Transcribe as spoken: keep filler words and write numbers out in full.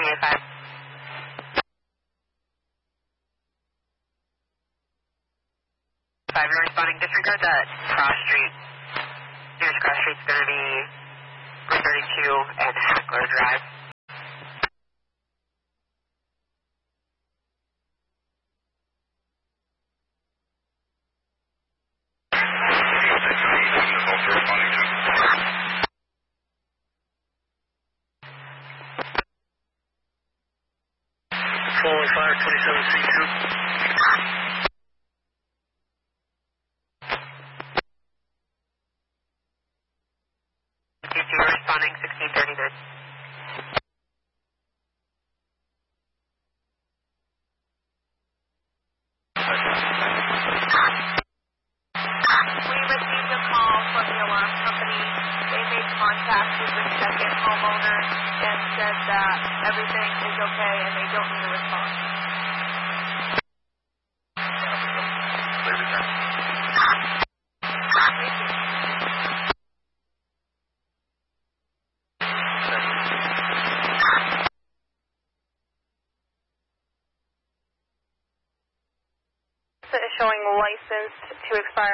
three eight five. Five, you're responding. Disregard that cross street. Nearest cross street's going to be three thirty-two and Hackler Drive. Following fire, twenty-seven C two. You're responding sixteen thirty-nine. We received a call from the alarm company. They made contact with the second homeowner and said that everything is okay and they don't need a response. Is showing licensed to expire.